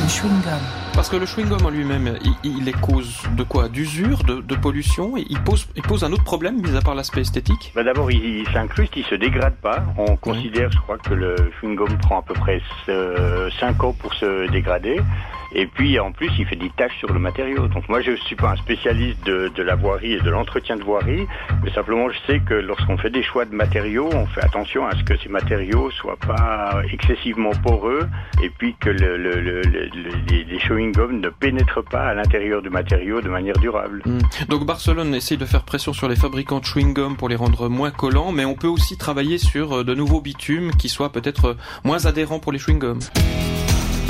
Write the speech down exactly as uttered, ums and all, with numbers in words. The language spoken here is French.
chewing-gum. Parce que le chewing-gum en lui-même, il, il est cause de quoi? D'usure, de, de pollution? Il pose, il pose un autre problème, mis à part l'aspect esthétique? Bah d'abord, il, il s'incruste, il se dégrade pas. On oui. considère, je crois, que le chewing-gum prend à peu près cinq ans pour se dégrader. Et puis, en plus, il fait des taches sur le matériau. Donc moi, je suis pas un spécialiste de, de la voirie et de l'entretien de voirie, mais simplement, je sais que lorsqu'on fait des choix de matériaux, on fait attention à ce que ces matériaux soient pas excessivement poreux, et puis que le, le, le, le, les, les chewing-gums ne pénètrent pas à l'intérieur du matériau de manière durable. Mmh. Donc Barcelone essaye de faire pression sur les fabricants de chewing-gum pour les rendre moins collants, mais on peut aussi travailler sur de nouveaux bitumes qui soient peut-être moins adhérents pour les chewing-gums.